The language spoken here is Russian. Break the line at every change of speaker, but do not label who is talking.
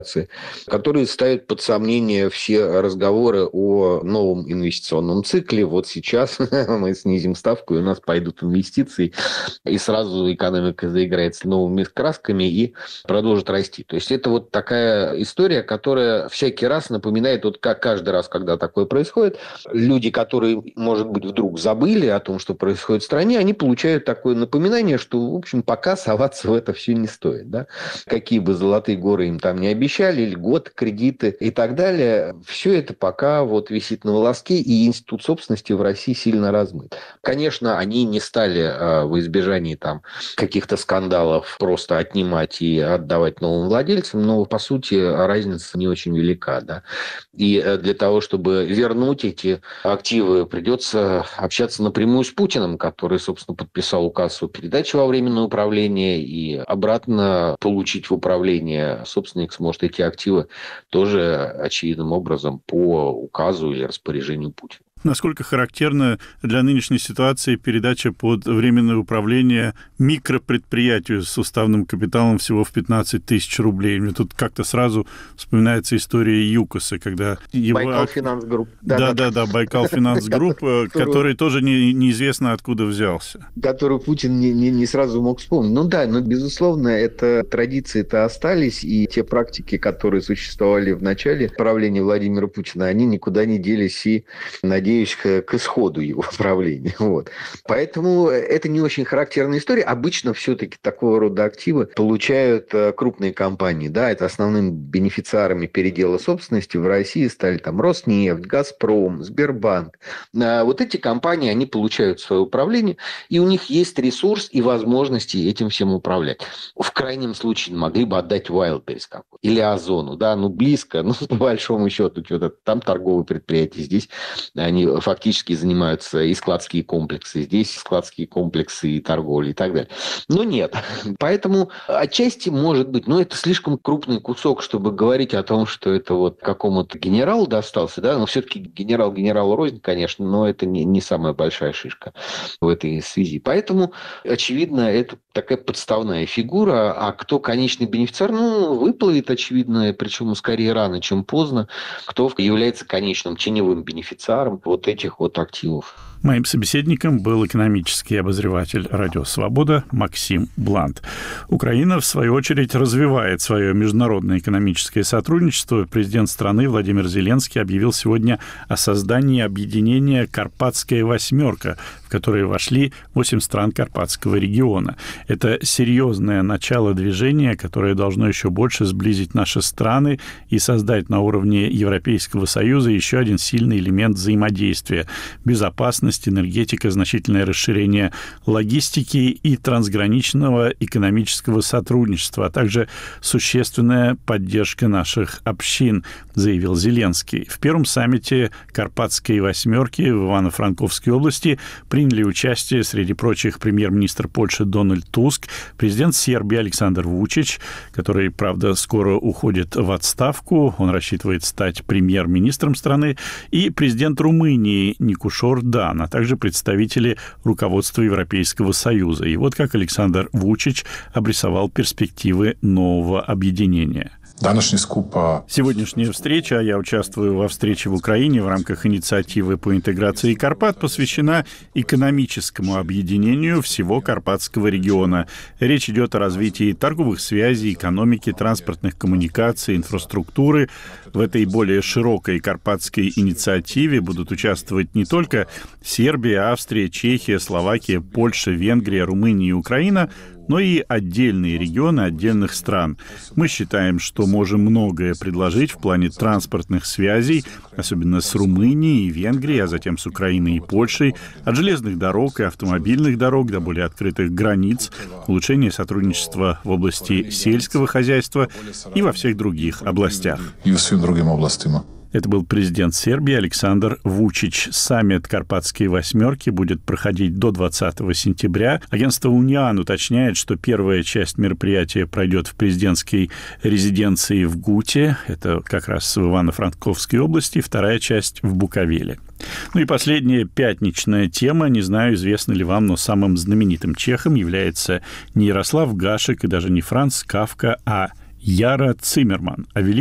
которые ставят под сомнение все разговоры о новом инвестиционном цикле. Вот сейчас мы снизим ставку, и у нас пойдут инвестиции, и сразу экономика заиграет новыми красками и продолжит расти. То есть это вот такая история, которая всякий раз напоминает, вот как каждый раз, когда такое происходит, люди, которые, может быть, вдруг забыли о том, что происходит в стране, они получают такое напоминание, что, в общем, пока соваться в это все не стоит. Да? Какие бы золотые горы им там не обещали, льготы, кредиты и так далее, все это пока вот висит на волоске, и институт собственности в России сильно размыт. Конечно, они не стали в избежании там каких-то скандалов просто отнимать и отдавать новым владельцам, но, по сути, разница не очень велика. Да? И для того, чтобы вернуть эти активы, придется общаться напрямую с Путиным, который, собственно, подписал указ о передаче во временное управление, и обратно получить в управление собственник сможет эти активы тоже очевидным образом по указу или распоряжению Путина.
Насколько характерна для нынешней ситуации передача под временное управление микропредприятию с уставным капиталом всего в 15 тысяч рублей? Мне тут как-то сразу вспоминается история ЮКОСа, когда его...
Байкал Финанс Групп.
Да, Байкал Финанс Групп, который тоже неизвестно откуда взялся.
Который Путин не сразу мог вспомнить. Ну да, но, безусловно, это традиции-то остались, и те практики, которые существовали в начале правления Владимира Путина, они никуда не делись, и, надеюсь, к исходу его правления. Вот. Поэтому это не очень характерная история. Обычно все-таки такого рода активы получают крупные компании. Да, это основными бенефициарами передела собственности в России стали там Роснефть, Газпром, Сбербанк. Вот эти компании, они получают свое управление, и у них есть ресурс и возможности этим всем управлять. В крайнем случае могли бы отдать Wildberries или Озону. Да, близко, по большому счету, там торговые предприятия, здесь они фактически занимаются и складские комплексы. Здесь складские комплексы и торговля и так далее. Но нет. Поэтому отчасти может быть, но это слишком крупный кусок, чтобы говорить о том, что это вот какому-то генералу достался. Да? Но все-таки генералу рознь, конечно, но это не самая большая шишка в этой связи. Поэтому, очевидно, это такая подставная фигура. А кто конечный бенефициар? Выплывет, очевидно, причем скорее рано, чем поздно, кто является конечным теневым бенефициаром вот этих вот активов.
Моим собеседником был экономический обозреватель «Радио Свобода» Максим Блант. Украина, в свою очередь, развивает свое международное экономическое сотрудничество. Президент страны Владимир Зеленский объявил сегодня о создании объединения «Карпатская восьмерка», в которое вошли 8 стран Карпатского региона. Это серьезное начало движения, которое должно еще больше сблизить наши страны и создать на уровне Европейского Союза еще один сильный элемент взаимодействия – безопасность, энергетика, значительное расширение логистики и трансграничного экономического сотрудничества, а также существенная поддержка наших общин, заявил Зеленский. В первом саммите Карпатской восьмерки в Ивано-Франковской области приняли участие, среди прочих, премьер-министр Польши Дональд Туск, президент Сербии Александр Вучич, который, правда, скоро уходит в отставку, он рассчитывает стать премьер-министром страны, и президент Румынии Никушор Дан, а также представители руководства Европейского Союза. И вот как Александр Вучич обрисовал перспективы нового объединения. Сегодняшняя встреча, а я участвую во встрече в Украине в рамках инициативы по интеграции Карпат, посвящена экономическому объединению всего Карпатского региона. Речь идет о развитии торговых связей, экономики, транспортных коммуникаций, инфраструктуры. В этой более широкой карпатской инициативе будут участвовать не только Сербия, Австрия, Чехия, Словакия, Польша, Венгрия, Румыния и Украина, но и отдельные регионы отдельных стран. Мы считаем, что можем многое предложить в плане транспортных связей, особенно с Румынией и Венгрией, а затем с Украиной и Польшей, от железных дорог и автомобильных дорог до более открытых границ, улучшения сотрудничества в области сельского хозяйства и во всех других областях. Это был президент Сербии Александр Вучич. Саммит Карпатской восьмерки будет проходить до 20 сентября. Агентство «Униан» уточняет, что первая часть мероприятия пройдет в президентской резиденции в Гуте, это как раз в Ивано-Франковской области, вторая часть в Буковеле. И последняя пятничная тема. Не знаю, известно ли вам, но самым знаменитым чехом является не Ярослав Гашек и даже не Франц Кафка, а Яра Циммерман о